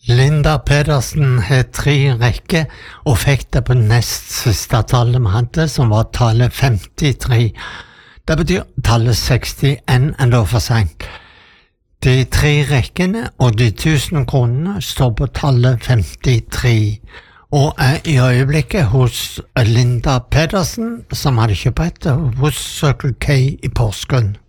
Linda Pedersen har 3 rekker og fikk det på nest siste tallet vi hadde, som var tallet 53. Det betyr tallet 61 enda for sent. De 3 rekkene og de 1000 kronene står på tallet 53, og er i øyeblikket hos Linda Pedersen, som hadde kjøpt hos Circle K i Porsgrunn.